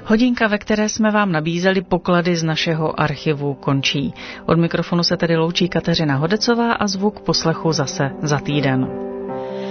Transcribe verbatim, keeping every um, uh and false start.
Hodinka, ve které jsme vám nabízeli poklady z našeho archivu, končí. Od mikrofonu se tedy loučí Kateřina Hodecová a zvuk poslechu zase za týden.